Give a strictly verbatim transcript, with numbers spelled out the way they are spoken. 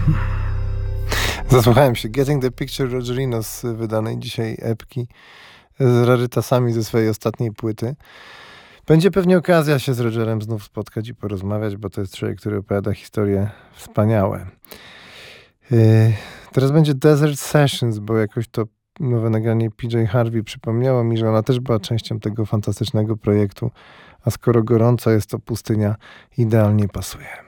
Zasłuchałem się Getting the Picture Rogerino z wydanej dzisiaj epki z rarytasami ze swojej ostatniej płyty. Będzie pewnie okazja się z Rogerem znów spotkać i porozmawiać, bo to jest człowiek, który opowiada historie wspaniałe. Yy, teraz będzie Desert Sessions, bo jakoś to nowe nagranie P J Harvey przypomniało mi, że ona też była częścią tego fantastycznego projektu, a skoro gorąco jest, to pustynia idealnie pasuje.